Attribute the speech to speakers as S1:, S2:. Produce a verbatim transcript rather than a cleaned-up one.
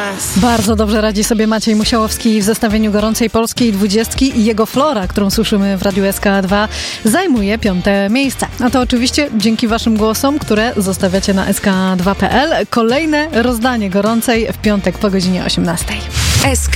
S1: Bardzo dobrze radzi sobie Maciej Musiałowski w zestawieniu Gorącej Polskiej dwudziestki i jego Flora, którą słyszymy w Radiu S K dwa, zajmuje piąte miejsce. A to oczywiście dzięki waszym głosom, które zostawiacie na S K dwa kropka p l. Kolejne rozdanie Gorącej w piątek po godzinie osiemnastej.
S2: S K